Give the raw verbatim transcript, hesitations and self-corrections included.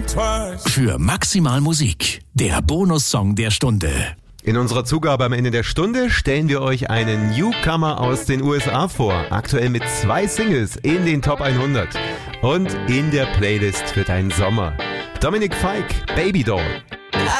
Für Maximal Musik, der Bonussong der Stunde. In unserer Zugabe am Ende der Stunde stellen wir euch einen Newcomer aus den U S A vor. Aktuell mit zwei Singles in den Top hundert. Und in der Playlist für deinen Sommer. Dominic Fike, Baby Doll.